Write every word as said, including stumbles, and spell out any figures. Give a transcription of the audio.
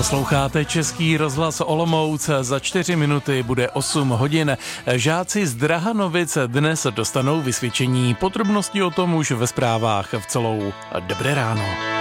Posloucháte Český rozhlas Olomouc, za čtyři minuty bude osm hodin. Žáci z Drahanovic dnes dostanou vysvědčení. Podrobnosti o tom už ve zprávách v celou. Dobré ráno.